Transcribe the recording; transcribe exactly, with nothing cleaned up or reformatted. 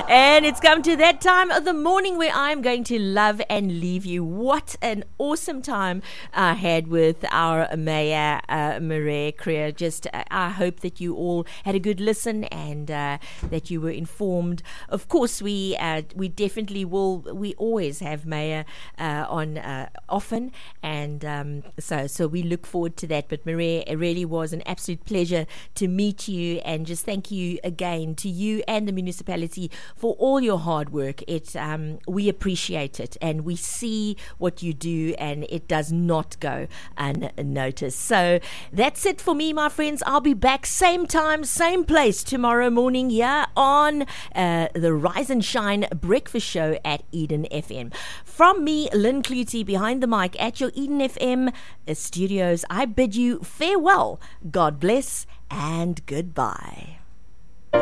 And it's come to that time of the morning where I'm going to love and leave you. What an awesome time I had with our Mayor, uh, Mireille Creer. Just, uh, I hope that you all had a good listen and uh, that you were informed. Of course, we uh, we definitely will. We always have Mayor uh, on uh, often, and um, so so we look forward to that. But Mireille, it really was an absolute pleasure to meet you, and just thank you again to you and the municipality for all your hard work. It um, we appreciate it, and we see what you do, and it does not go unnoticed. So that's it for me, my friends. I'll be back same time, same place tomorrow morning here on uh, the Rise and Shine Breakfast Show at Eden F M. From me, Lynn Clutie, behind the mic at your Eden F M studios, I bid you farewell. God bless and goodbye.